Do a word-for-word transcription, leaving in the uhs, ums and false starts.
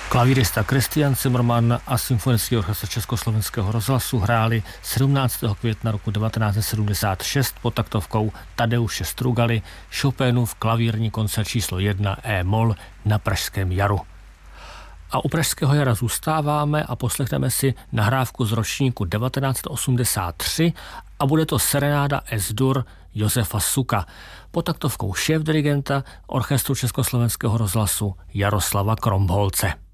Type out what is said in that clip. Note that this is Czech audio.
Klavírista Kristian Zimmermann a Symfonický orchestr Československého rozhlasu hráli sedmnáctého května roku devatenáct set sedmdesát šest pod taktovkou Tadeuše Strugaly Chopinův klavírní koncert číslo jedna E-moll na Pražském jaru. A u Pražského jara zůstáváme a poslechneme si nahrávku z ročníku devatenáct set osmdesát tři a bude to serenáda Es-dur Josefa Suka pod taktovkou šéfdirigenta orchestru Československého rozhlasu Jaroslava Kromholce.